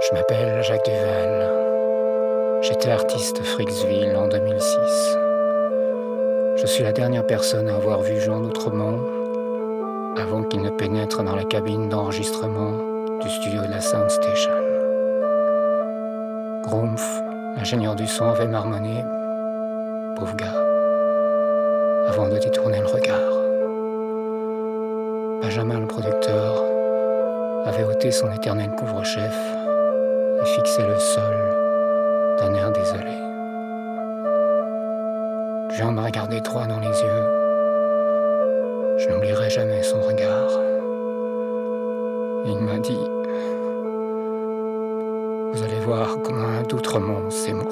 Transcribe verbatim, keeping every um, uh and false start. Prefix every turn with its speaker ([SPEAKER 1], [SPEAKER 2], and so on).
[SPEAKER 1] Je m'appelle Jacques Duval. J'étais artiste Fricksville en deux mille six. Je suis la dernière personne à avoir vu Jean Outremont avant qu'il ne pénètre dans la cabine d'enregistrement du studio de la Sound Station. Grumpf, l'ingénieur du son, avait marmonné « Pauvre gars », avant de détourner le regard. Benjamin, le producteur, avait ôté son éternel couvre-chef et fixé le sol d'un air désolé. Jean m'a regardé droit dans les yeux. Je n'oublierai jamais son regard. Et il m'a dit « Vous allez voir comment un d'Outremont sait mourir ».